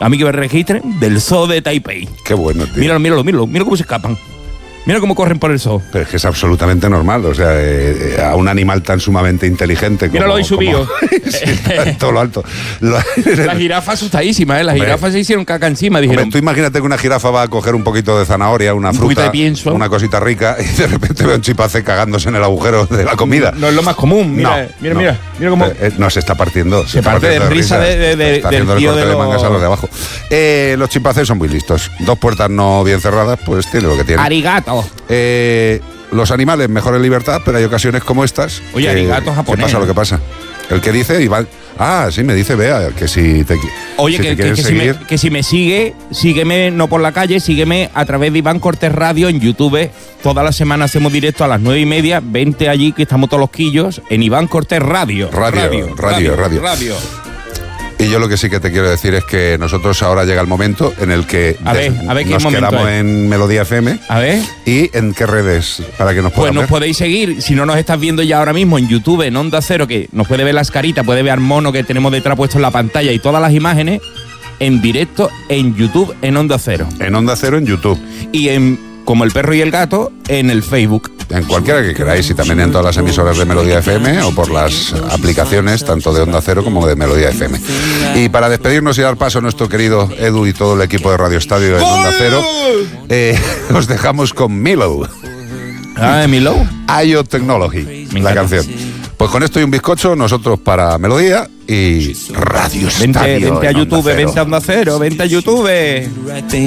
A mí que me registren del zoo de Taipei. Qué bueno, tío. Míralo, mira cómo se escapan. Mira cómo corren por el zoo. Pero es que es absolutamente normal, o sea, a un animal tan sumamente inteligente como... Míralo ahí subido. Sí, en todo lo alto. La jirafa asustadísima, Las jirafas se hicieron caca encima, dijeron. Hombre, tú imagínate que una jirafa va a coger un poquito de zanahoria, una fruta, poquito de pienso, una cosita rica, y de repente ve un chimpancé cagándose en el agujero de la comida. No es lo más común, mira cómo... No, se está partiendo. Se parte de risa está haciendo el corte de mangas a los de abajo. Los chimpancés son muy listos. 2 puertas no bien cerradas, pues tiene lo que tiene. Arigato. Los animales mejor en libertad, pero hay ocasiones como estas. Oye, arigato japonés. ¿Qué pasa? Lo que pasa. El que dice Iván. Ah, sí, me dice Bea, que si te. Oye, si que si me sigue, sígueme no por la calle, sígueme a través de Iván Cortés Radio en YouTube. Toda la semana hacemos directo a las 9:30. Vente allí, que estamos todos los quillos, en Iván Cortés Radio. Radio. Y yo lo que sí que te quiero decir es que nosotros ahora llega el momento en el que a ver, nos quedamos en Melodía FM. A ver. ¿Y en qué redes para que nos puedan ver? Pues nos podéis seguir, si no nos estás viendo ya ahora mismo en YouTube, en Onda Cero, que nos puede ver las caritas, puede ver al mono que tenemos detrás puesto en la pantalla y todas las imágenes en directo en YouTube, en Onda Cero. En Onda Cero, en YouTube. Y como el perro y el gato, en el Facebook. En cualquiera que queráis, y también en todas las emisoras de Melodía FM o por las aplicaciones tanto de Onda Cero como de Melodía FM. Y para despedirnos y dar paso a nuestro querido Edu y todo el equipo de Radio Estadio en Onda Cero, os dejamos con Milo. Milo. IO Technology, la canción. Pues con esto y un bizcocho, nosotros para Melodía y Radio Estadio. Vente a YouTube, vente a Onda Cero, vente a YouTube.